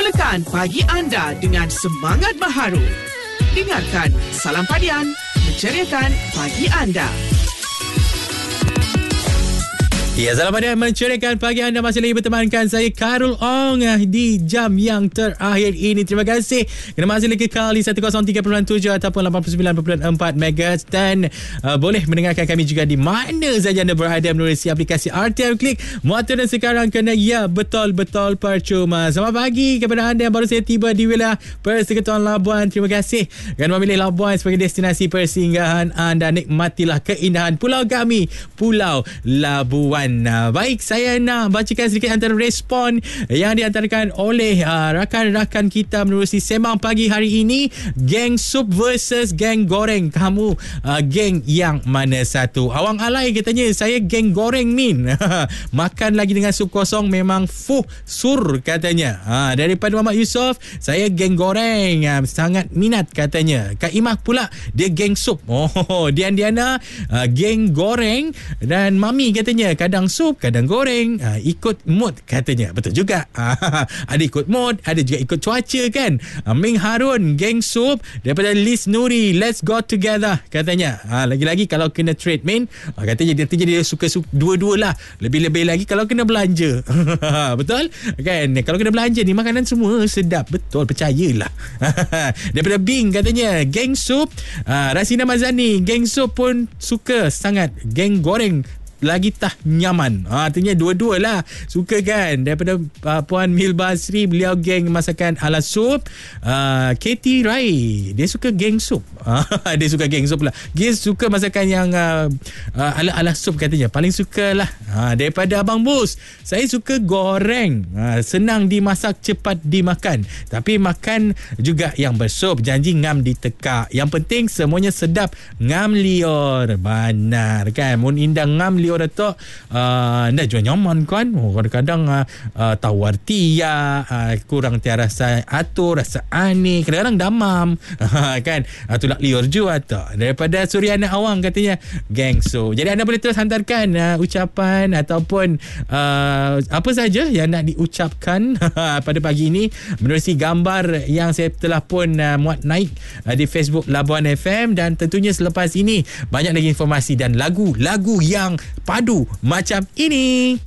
Mulakan pagi anda dengan semangat baharu. Dengarkan Salam Padian, menceriakan pagi anda. Ya, Salam Padian menceriakan pagi anda. Masih lagi bertemankan saya Karul Ong di jam yang terakhir ini. Terima kasih kerana masih lagi kekal di 103.7 ataupun 89.4 MHz dan boleh mendengarkan kami juga di mana saja anda berada melalui aplikasi RTM Klik. Muat dan sekarang kena ya betul-betul percuma. Selamat pagi kepada anda yang baru saja tiba di wilayah Persekutuan Labuan. Terima kasih kerana memilih Labuan sebagai destinasi persinggahan anda. Nikmatilah keindahan pulau kami, Pulau Labuan. Baik, saya nak bacakan sedikit antara respon yang diantarkan oleh rakan-rakan kita menerusi sembang pagi hari ini. Geng sup versus geng goreng. Kamu geng yang mana satu? Awang Alai katanya, saya geng goreng Min. Makan lagi dengan sup kosong memang sur katanya. Daripada Muhammad Yusof, saya geng goreng. Sangat minat katanya. Kak Imah pula dia geng sup. Diana geng goreng. Dan Mami katanya kadang sup, kadang goreng, ikut mood katanya. Betul juga. Ada ikut mood, ada juga ikut cuaca kan. Ming Harun geng sup. Daripada Liz Nuri, let's go together katanya. Lagi-lagi kalau kena trade main, katanya dia suka dua-dua lah. Lebih-lebih lagi kalau kena belanja. Betul kan? Kalau kena belanja ni makanan semua sedap. Betul, percayalah. Daripada Bing katanya geng sup. Rasina Mazani geng sup pun suka sangat. Geng goreng lagi tah nyaman. Artinya dua-dua lah suka kan. Daripada Puan Mil Basri, beliau geng masakan ala sup. Katie Rai, dia suka geng sup. Dia suka geng sup lah. Dia suka masakan yang ala sup katanya. Paling suka lah. Daripada Abang Bus, saya suka goreng. Senang dimasak, cepat dimakan. Tapi makan juga yang bersup. Janji ngam ditekak. Yang penting semuanya sedap. Ngam lior. Benar kan. Mun indah ngam lior tu dah jual nyaman kan. Kadang-kadang tawar tia, kurang tiada rasa atur, rasa aneh, kadang-kadang damam. Kan tulak liur juga tu. Daripada Suriana Awang katanya geng so. Jadi anda boleh terus hantarkan ucapan ataupun apa saja yang nak diucapkan pada pagi ini menerusi gambar yang saya telah pun muat naik di Facebook Labuan FM. Dan tentunya selepas ini banyak lagi informasi dan lagu-lagu yang padu macam ini.